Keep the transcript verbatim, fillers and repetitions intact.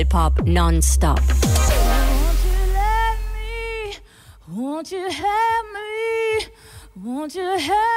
Hip-Hop non-stop. Won't you let me, won't you help me, won't you help